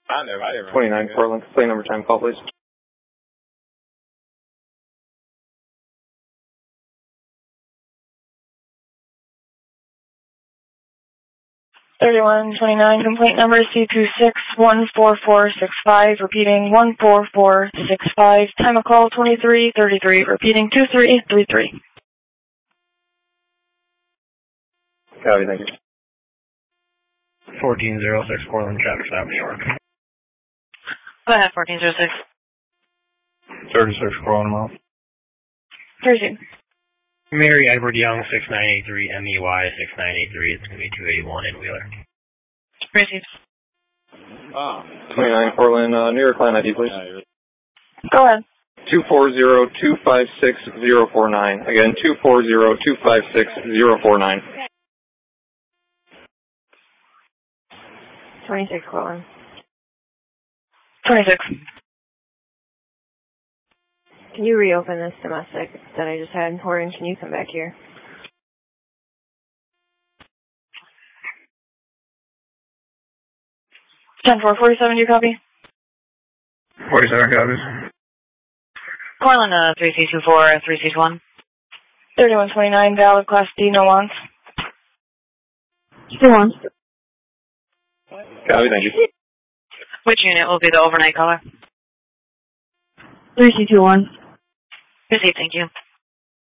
I 29 Portland, plane number time call, please. 3129, complaint number C26-14465, repeating 14465, time of call 2333, repeating 2333. Copy, thank you. 1406 Portland, traffic stop, New York. Go ahead, 1406. 36 Portland Mall. 32. Mary Edward Young, 6983, MEY 6983. It's going to be 281 in Wheeler. Received. 29 Portland, New York line ID, please. Go ahead. 240-256-049. Again, 240-256-049. 26 Portland. 26. Can you reopen this domestic that I just had? Horton, can you come back here? Ten 447, do you copy? 47 copies. Portland, 3C24, 3C1. 3129, valid class D, no wants. No wants. Copy, thank you. Which unit will be the overnight caller? 3C21. Received, thank you.